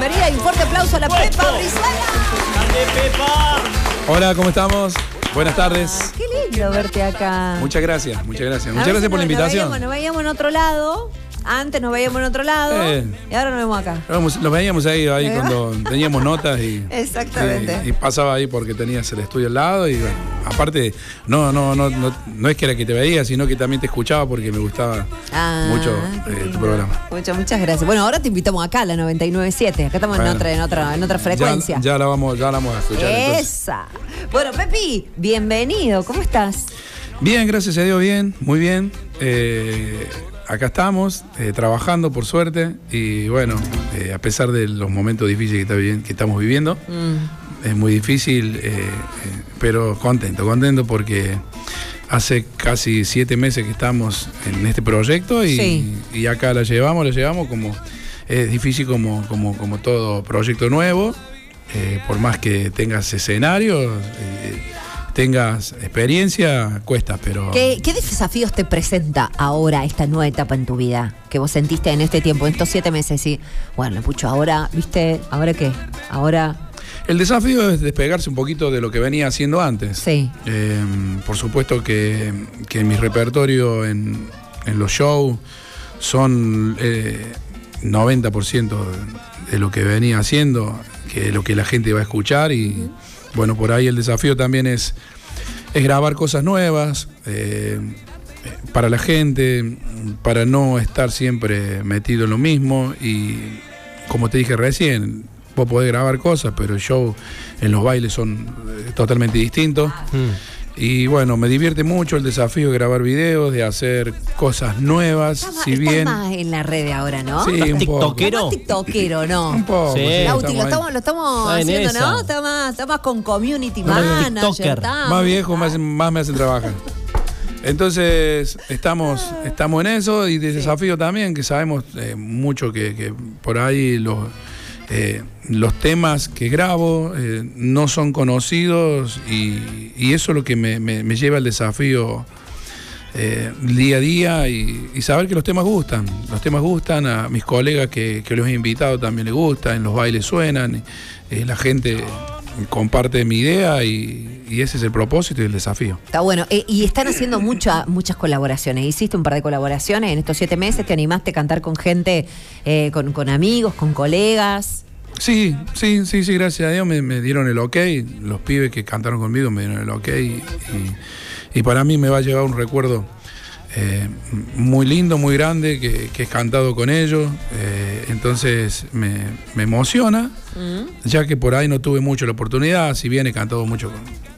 bienvenida y un fuerte aplauso a la Pepa Brizuela. ¡Grande Pepa! Hola, ¿cómo estamos? Buenas tardes. Qué lindo verte acá. Muchas gracias, muchas gracias. Muchas gracias por la invitación. Nos veíamos en otro lado. Antes nos veíamos en otro lado y ahora nos vemos acá. Los veíamos ahí cuando teníamos notas y exactamente. Y pasaba ahí porque tenías el estudio al lado y bueno, aparte no es que era que te veía, sino que también te escuchaba porque me gustaba mucho tu programa. Muchas gracias. Bueno, ahora te invitamos acá a la 99.7. Acá estamos en otra frecuencia. Ya la vamos a escuchar. Esa. Entonces. Bueno, Pepi, bienvenido. ¿Cómo estás? Bien, gracias a Dios, bien, muy bien. Acá estamos, trabajando por suerte y bueno, a pesar de los momentos difíciles que estamos viviendo, es muy difícil, pero contento porque hace casi 7 meses que estamos en este proyecto y acá la llevamos como, es difícil como todo proyecto nuevo, por más que tengas escenarios, tengas experiencia, cuesta, pero... ¿Qué desafíos te presenta ahora esta nueva etapa en tu vida? Que vos sentiste en este tiempo, en estos 7 meses, y bueno, Pucho, ahora, ¿viste? ¿Ahora qué? Ahora... El desafío es despegarse un poquito de lo que venía haciendo antes. Sí. Por supuesto que mi repertorio en los shows son 90% de lo que venía haciendo, que es lo que la gente va a escuchar y... Bueno, por ahí el desafío también es grabar cosas nuevas para la gente, para no estar siempre metido en lo mismo. Y como te dije recién, vos podés grabar cosas, pero el show en los bailes son totalmente distintos. Y bueno, me divierte mucho el desafío de grabar videos, de hacer cosas nuevas. Estás más en la red ahora, ¿no? Sí, un tiktokero. Poco. ¿Tiktokero, no? Un poco. Sí. Lauti, lo estamos haciendo, ¿no? Está más con community manager. Más viejo, más me hacen trabajar. Entonces, estamos en eso y de desafío también, que sabemos mucho que por ahí los temas que grabo no son conocidos y eso es lo que me lleva al desafío día a día y saber que los temas gustan, a mis colegas que los he invitado también les gusta, en los bailes suenan, la gente comparte mi idea y ese es el propósito y el desafío. Está bueno, y están haciendo muchas colaboraciones. Hiciste un par de colaboraciones en estos 7 meses, te animaste a cantar con gente, con amigos, con colegas. Sí, gracias a Dios me dieron el ok, los pibes que cantaron conmigo me dieron el ok y para mí me va a llevar un recuerdo muy lindo, muy grande, que he cantado con ellos, entonces me emociona, ya que por ahí no tuve mucho la oportunidad, si bien he cantado mucho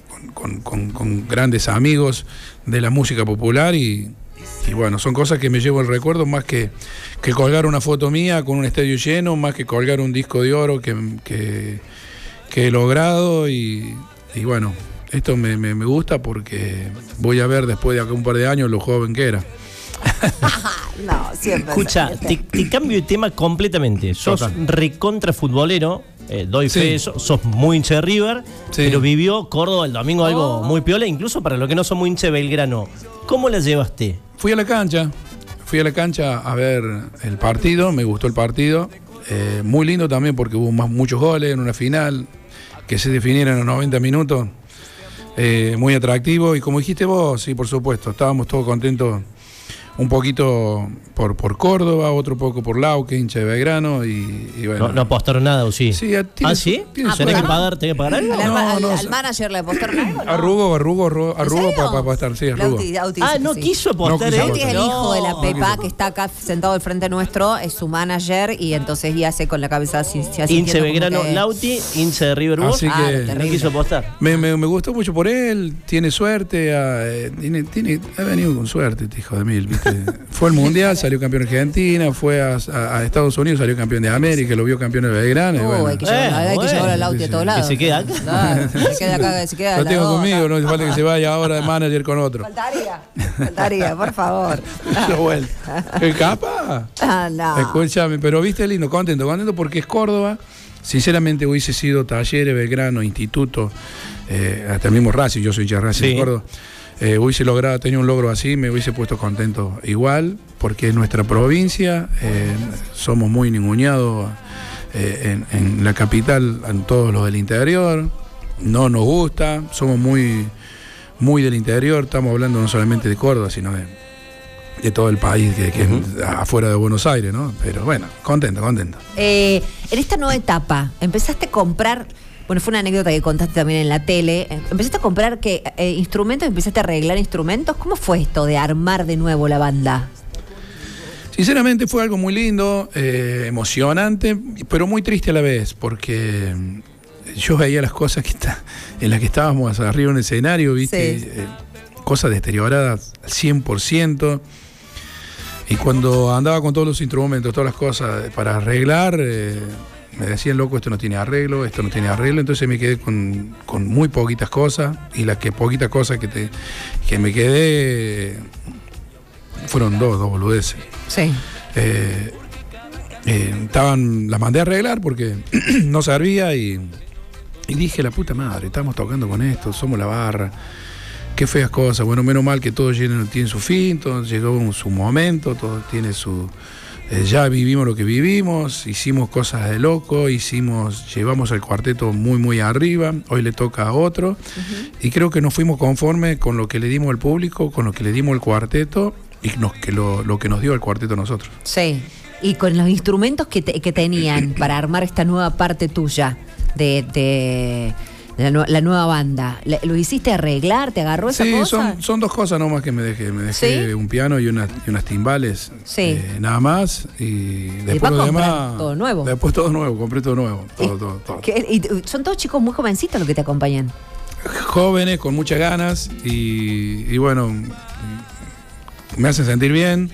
con grandes amigos de la música popular y bueno, son cosas que me llevo el recuerdo más que colgar una foto mía con un estadio lleno, más que colgar un disco de oro que he logrado y bueno, esto me gusta porque voy a ver después de acá un par de años lo joven que era. No, siempre. Escucha, te cambio de tema completamente. Sos recontra futbolero, doy fe, sos muy hincha de River, pero vivió Córdoba el domingo algo muy piola, incluso para los que no son muy hincha de Belgrano. ¿Cómo la llevaste? Fui a la cancha a ver el partido, me gustó el partido, muy lindo también porque hubo muchos goles en una final, que se definieron en los 90 minutos, muy atractivo y como dijiste vos, sí, por supuesto, estábamos todos contentos. Un poquito por Córdoba, otro poco por Lauque, hincha de Belgrano y bueno. No apostaron nada, ¿o sí? Sí, ¿sí? ¿Tenés que pagar algo? ¿Al manager le apostaron algo? ¿No? Arrugo para apostar, sí, Arrugo. No quiso apostar. Lauti es el hijo de la Pepa, que está acá sentado al frente nuestro, es su manager y entonces ya hace con la cabeza así. Hincha de Belgrano, Lauti, hincha de River Boys. Así que no quiso apostar. Me gustó mucho por él, tiene suerte, ha venido con suerte, este hijo de mil, ¿viste? Fue al Mundial, salió campeón de Argentina, fue a Estados Unidos, salió campeón de América, lo vio campeón de Belgrano. Bueno. Hay que llevarlo al Lauti a todos lados. Que se queda acá. Se queda lo tengo conmigo, no hace falta que se vaya ahora de manager con otro. Faltaría, por favor. ¿Qué capa? No. Escúchame, pero viste lindo, contento porque es Córdoba. Sinceramente hubiese sido Talleres, Belgrano, Instituto, hasta el mismo Racing, yo soy hincha de Racing de Córdoba. Hubiese logrado, tenía un logro así, me hubiese puesto contento igual, porque en nuestra provincia somos muy ninguneados en la capital, en todos los del interior. No nos gusta, somos muy, muy del interior, estamos hablando no solamente de Córdoba, sino de todo el país, que es afuera de Buenos Aires, ¿no? Pero bueno, contento. En esta nueva etapa, empezaste a comprar, bueno, fue una anécdota que contaste también en la tele, empezaste a comprar instrumentos, empezaste a arreglar instrumentos. ¿Cómo fue esto de armar de nuevo la banda? Sinceramente fue algo muy lindo, emocionante, pero muy triste a la vez, porque yo veía las cosas en las que estábamos arriba en el escenario, ¿viste? Sí. Cosas deterioradas al 100%. Y cuando andaba con todos los instrumentos, todas las cosas para arreglar, me decían, loco, esto no tiene arreglo. Entonces me quedé con muy poquitas cosas. Y las poquitas cosas que me quedé fueron dos boludeces. Sí. Las mandé a arreglar porque no servía y dije, la puta madre, estamos tocando con esto, somos la barra. Qué feas cosas. Bueno, menos mal que todo tiene su fin, todo llegó su momento, todo tiene su... ya vivimos lo que vivimos, hicimos cosas de loco, llevamos al cuarteto muy, muy arriba, hoy le toca a otro, y creo que nos fuimos conformes con lo que le dimos al público, con lo que le dimos al cuarteto, y lo que nos dio el cuarteto a nosotros. Sí, y con los instrumentos que tenían para armar esta nueva parte tuya de la nueva banda, ¿lo hiciste arreglar? ¿Te agarró esa cosa? Sí, son dos cosas nomás que me dejé. ¿Sí? Un piano y unas timbales, sí. Nada más. Y después lo demás. Todo nuevo. Después todo nuevo, compré todo nuevo. Todo. ¿Y son todos chicos muy jovencitos los que te acompañan? Jóvenes, con muchas ganas. Y bueno, me hacen sentir bien.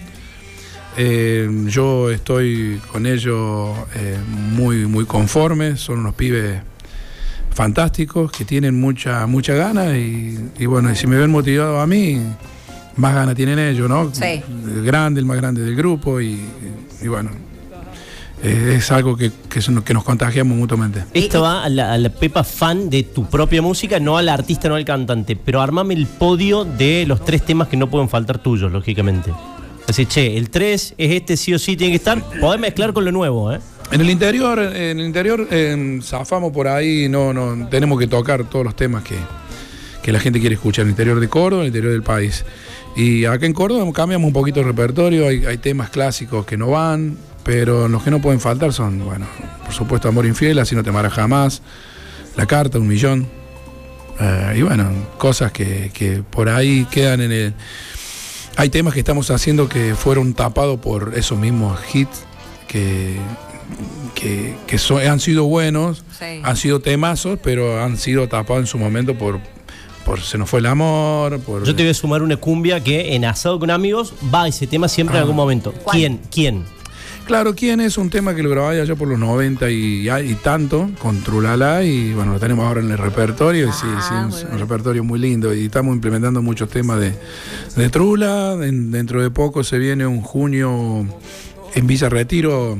Yo estoy con ellos muy, muy conforme. Son unos pibes fantásticos, que tienen mucha gana y bueno, y si me ven motivado a mí, más ganas tienen ellos, ¿no? Sí. El más grande del grupo y bueno, es algo que nos contagiamos mutuamente. Esto va a la Pepa fan de tu propia música, no al artista, no al cantante, pero armame el podio de los 3 temas que no pueden faltar tuyos, lógicamente. Así, el 3 es este, sí o sí tiene que estar, podés mezclar con lo nuevo, ¿eh? En el interior zafamos por ahí, no tenemos que tocar todos los temas que la gente quiere escuchar en el interior de Córdoba, en el interior del país. Y acá en Córdoba cambiamos un poquito el repertorio, hay temas clásicos que no van, pero los que no pueden faltar son, bueno, por supuesto, Amor Infiel, Así no te amarás jamás, La Carta, 1 millón. Y bueno, cosas que por ahí quedan en el... Hay temas que estamos haciendo que fueron tapados por esos mismos hits que han sido buenos, sí. Han sido temazos, pero han sido tapados en su momento por Se nos fue el amor. Yo te voy a sumar una cumbia que en Asado con Amigos va ese tema siempre en algún momento. ¿Quién? Claro, ¿quién? Es un tema que lo grababa allá por los 90 y tanto, con Trulala, y bueno, lo tenemos ahora en el repertorio, sí, un repertorio muy lindo, y estamos implementando muchos temas de Trula. Dentro de poco se viene un junio en Villa Retiro,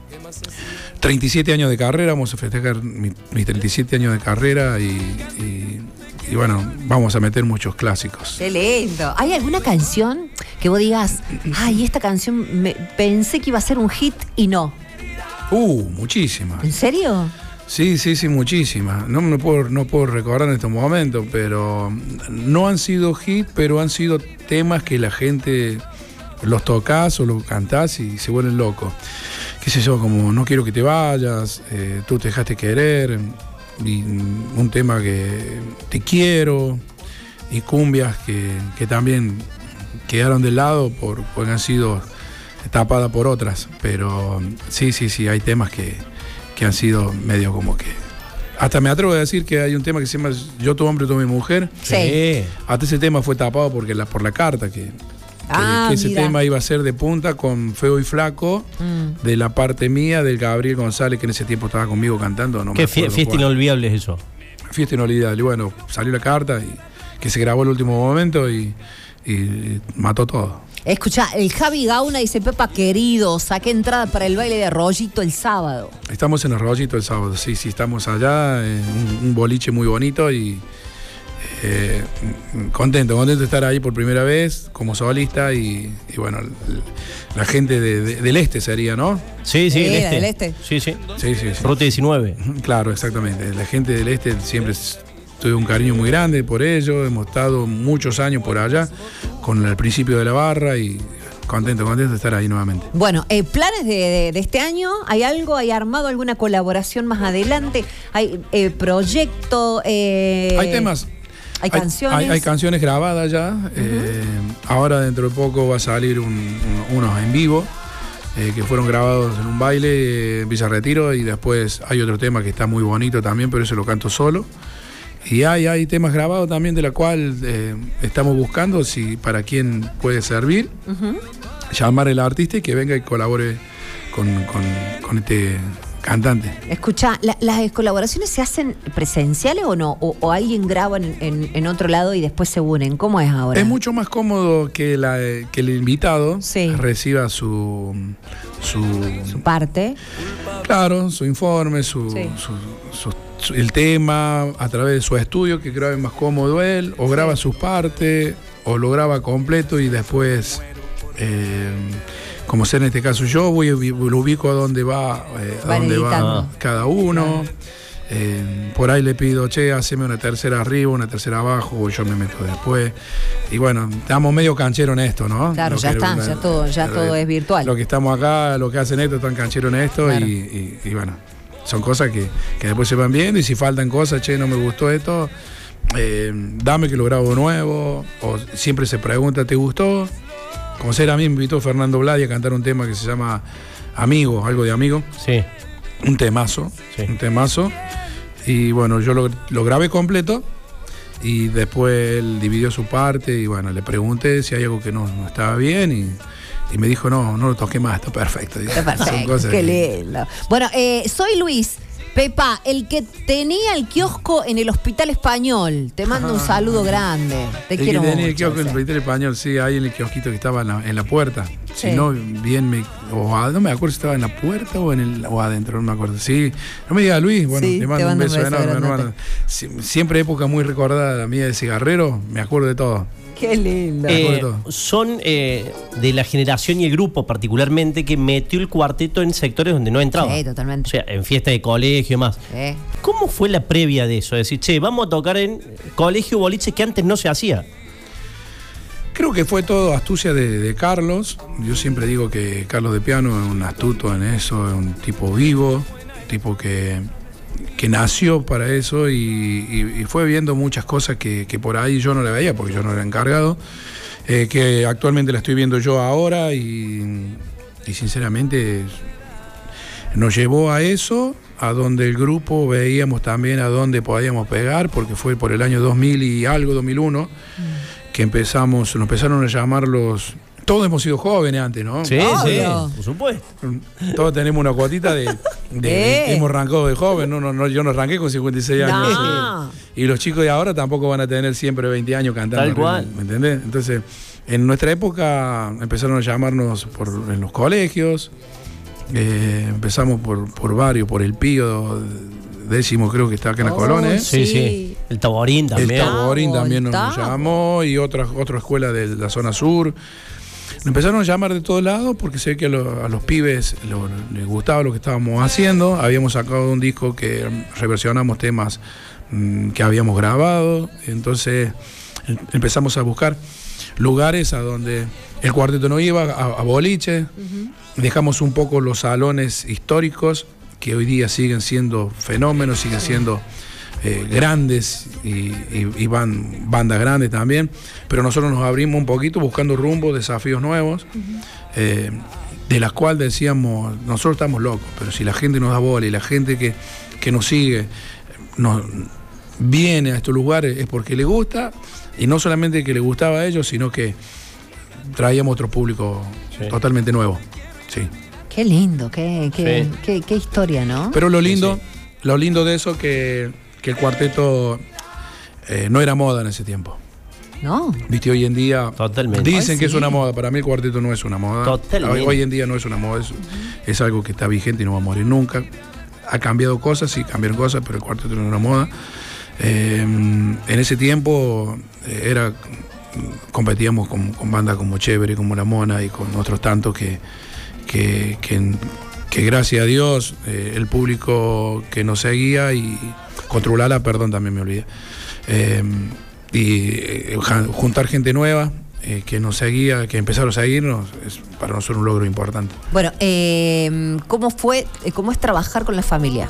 37 años de carrera, vamos a festejar mis 37 años de carrera y bueno, vamos a meter muchos clásicos. ¡Qué lindo! ¿Hay alguna canción que vos digas, ay, esta canción pensé que iba a ser un hit y no? Muchísimas. ¿En serio? Sí, muchísimas. No puedo recordar en estos momentos, pero no han sido hit, pero han sido temas que la gente los tocas o los cantás y se vuelven locos. Qué sé yo, como No quiero que te vayas, Tú te dejaste querer, y un tema que Te quiero, y cumbias que también quedaron de lado porque han sido tapadas por otras, pero sí, hay temas que han sido medio como que... Hasta me atrevo a decir que hay un tema que se llama Yo tu hombre, tú mi mujer. Sí. Hasta ese tema fue tapado por la carta que ese tema iba a ser de punta con Feo y Flaco, de la parte mía, del Gabriel González, que en ese tiempo estaba conmigo cantando. ¿Qué fiesta inolvidable es eso? Fiesta inolvidable. Bueno, salió la carta y que se grabó el último momento y mató todo. Escucha, el Javi Gauna dice, Pepa querido, saqué entrada para el baile de Arroyito el sábado. Estamos en Arroyito el sábado, sí, estamos allá, en un boliche muy bonito y Contento de estar ahí por primera vez como solista y bueno, la gente del este sería, ¿no? Sí, del este. Sí. Sí. Ruta 19. Claro, exactamente. La gente del este siempre tuve un cariño muy grande por ello. Hemos estado muchos años por allá con el principio de la barra y contento de estar ahí nuevamente. Bueno, planes de este año, ¿hay algo? ¿Hay armado alguna colaboración más adelante? ¿Hay proyecto? Hay temas. ¿Hay canciones? Hay canciones grabadas ya. Ahora dentro de poco va a salir unos en vivo que fueron grabados en un baile en Villa Retiro, y después hay otro tema que está muy bonito también, pero ese lo canto solo. Y hay temas grabados también, de la cual estamos buscando si para quién puede servir. Llamar al artista y que venga y colabore con este cantante. Escucha, ¿las colaboraciones se hacen presenciales o no? ¿O alguien graba en otro lado y después se unen? ¿Cómo es ahora? Es mucho más cómodo que el invitado reciba su parte. Claro, su informe, el tema, a través de su estudio, que grabe más cómodo él, o graba sus partes, o lo graba completo y después... como ser en este caso yo, lo ubico a dónde va cada uno. Por ahí le pido, haceme una tercera arriba, una tercera abajo, o yo me meto después. Y bueno, estamos medio cancheros en esto, ¿no? Claro, todo es virtual. Lo que estamos acá, lo que hacen esto, están cancheros en esto, claro. y bueno, son cosas que después se van viendo, y si faltan cosas, no me gustó esto, dame que lo grabo nuevo, o siempre se pregunta, ¿te gustó? Como ser a mí me invitó Fernando Bladi a cantar un tema que se llama Amigo, algo de amigo. Sí. Un temazo. Y bueno, yo lo grabé completo y después él dividió su parte y bueno, le pregunté si hay algo que no estaba bien y me dijo, no lo toqué más, está perfecto. Está perfecto, qué lindo. Bueno, soy Luis. Pepa, el que tenía el kiosco en el Hospital Español. Te mando un saludo grande. Te quiero mucho. Tenía el kiosco en el Hospital Español, sí, ahí en el kiosquito que estaba en la puerta. Sí. Si no, bien no me acuerdo si estaba en la puerta o adentro, no me acuerdo. Sí, no me digas Luis, bueno, te mando un beso enorme, hermano. Siempre época muy recordada la mía de cigarrero, me acuerdo de todo. Qué lindo. Son de la generación y el grupo particularmente que metió el cuarteto en sectores donde no entraba. Sí, totalmente. O sea, en fiesta de colegio y más. Sí. ¿Cómo fue la previa de eso? Es decir, vamos a tocar en colegio boliche que antes no se hacía. Creo que fue todo astucia de Carlos. Yo siempre digo que Carlos de Piano es un astuto en eso, es un tipo vivo, un tipo que nació para eso y fue viendo muchas cosas que por ahí yo no le veía porque yo no era encargado, que actualmente la estoy viendo yo ahora y sinceramente nos llevó a eso, a donde el grupo veíamos también a dónde podíamos pegar, porque fue por el año 2000 y algo, 2001, que nos empezaron a llamar los... Todos hemos sido jóvenes antes, ¿no? Sí, por supuesto. Todos tenemos una cuotita de hemos arrancado de joven, yo no arranqué con 56 años. No. Y los chicos de ahora tampoco van a tener siempre 20 años cantando. Tal cual. ¿Me entendés? Entonces, en nuestra época empezaron a llamarnos en los colegios. Empezamos por barrio, por el Pío, 10º creo que está acá en la Colonia. Sí. El Taborín también. El Taborín también nos llamó y otra escuela de la zona sur. Nos empezaron a llamar de todos lados porque sé que a los pibes les gustaba lo que estábamos haciendo. Habíamos sacado un disco que reversionamos temas que habíamos grabado. Entonces empezamos a buscar lugares a donde el cuarteto no iba, a boliche. Dejamos un poco los salones históricos que hoy día siguen siendo fenómenos, siguen siendo grandes y bandas grandes también, pero nosotros nos abrimos un poquito buscando rumbo, desafíos nuevos, de las cuales decíamos, nosotros estamos locos, pero si la gente nos da bola y la gente que nos sigue viene a estos lugares es porque le gusta, y no solamente que le gustaba a ellos, sino que traíamos otro público totalmente nuevo. Sí. Qué lindo, qué historia, ¿no? Pero lo lindo de eso que el cuarteto no era moda en ese tiempo. No. Viste, hoy en día totalmente. Dicen que es una moda. Para mí el cuarteto no es una moda. Totalmente. Hoy en día no es una moda. Es algo que está vigente y no va a morir nunca. Ha cambiado cosas, sí, cambiaron cosas, pero el cuarteto no es una moda. En ese tiempo competíamos con bandas como Chévere, como La Mona y con otros tantos que gracias a Dios el público que nos seguía y Controlala, perdón, también me olvidé, y juntar gente nueva que nos seguía, que empezaron a seguirnos, es para nosotros un logro importante. Bueno, ¿cómo es trabajar con la familia?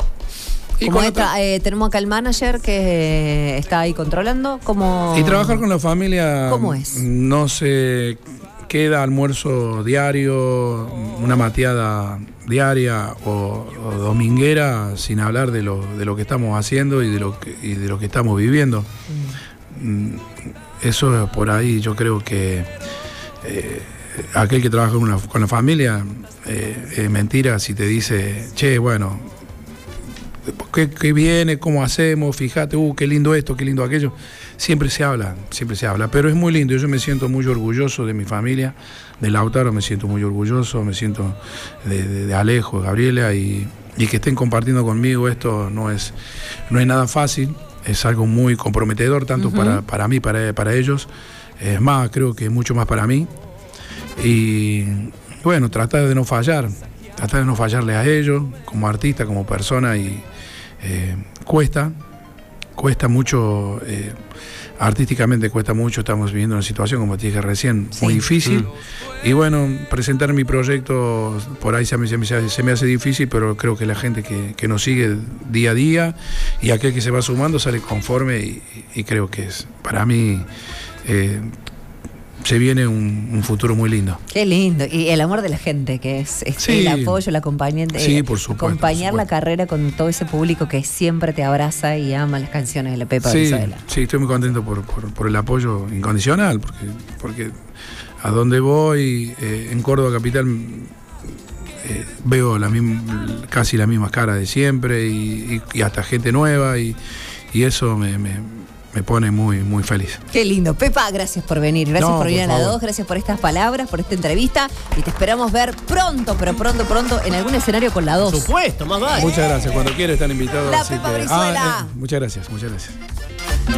Tenemos acá el manager que está ahí controlando. Y trabajar con la familia, ¿cómo es? No se queda almuerzo diario, una mateada diaria o dominguera sin hablar de lo que estamos haciendo y de lo que estamos viviendo. Eso por ahí yo creo que aquel que trabaja con la familia es mentira si te dice, che, bueno, ¿qué viene? ¿Cómo hacemos? Fíjate, qué lindo esto, qué lindo aquello. Siempre se habla, pero es muy lindo. Yo me siento muy orgulloso de mi familia, de Lautaro me siento muy orgulloso, me siento de Alejo, de Gabriela, y que estén compartiendo conmigo esto no es nada fácil, es algo muy comprometedor, tanto para mí, para ellos. Es más, creo que es mucho más para mí. Y bueno, tratar de no fallarle a ellos, como artista, como persona, y cuesta mucho, artísticamente cuesta mucho, estamos viviendo una situación, como te dije recién, muy difícil. Y bueno, presentar mi proyecto por ahí se me hace difícil, pero creo que la gente que nos sigue día a día y aquel que se va sumando sale conforme, y creo que es, para mí, se viene un futuro muy lindo. Qué lindo. Y el amor de la gente, que es el apoyo, el acompañamiento. Sí, por supuesto. Acompañar la carrera con todo ese público que siempre te abraza y ama las canciones de la Pepa Brizuela. Sí, estoy muy contento por el apoyo incondicional, porque a donde voy, en Córdoba Capital, veo casi la misma cara de siempre, y hasta gente nueva, y eso me pone muy, muy feliz. Qué lindo. Pepa, gracias por venir. Gracias por venir a La 2. Gracias por estas palabras, por esta entrevista. Y te esperamos ver pronto, pero pronto, en algún escenario con La 2. Por supuesto, más vale. Muchas gracias. Cuando quieras están invitados. La Pepa Brizuela. Muchas gracias.